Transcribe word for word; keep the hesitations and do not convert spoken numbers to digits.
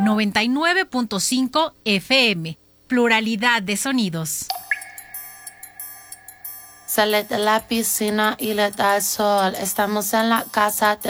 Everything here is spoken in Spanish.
noventa y nueve punto cinco F M. Pluralidad de sonidos. Sale de la piscina y le da el sol. Estamos en la casa de